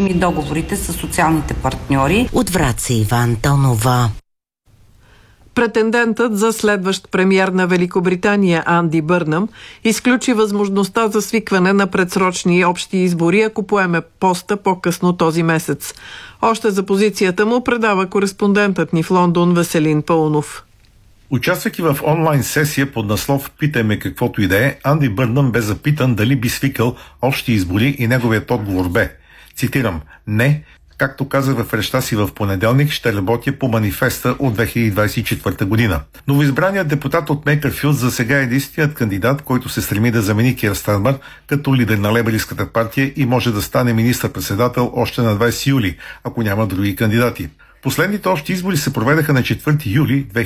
сключим и договорите с социалните партньори. От Враца Ива Антонова. Претендентът за следващ премиер на Великобритания Анди Бърнъм изключи възможността за свикване на предсрочни общи избори, ако поеме поста по-късно този месец. Още за позицията му предава кореспондентът ни в Лондон Веселин Паунов. Участвайки в онлайн сесия под наслов "Питай ме каквото и да е", Анди Бърнъм бе запитан дали би свикал общи избори и неговият отговор бе, цитирам: "Не, както каза в речта си в понеделник, ще работя по манифеста от 2024 година". Новоизбраният депутат от Мейкърфилд за сега е единственият кандидат, който се стреми да замени Кир Стармър като лидер на Лейбъристската партия и може да стане министър-председател още на 20 юли, ако няма други кандидати. Последните общи избори се проведаха на 4 юли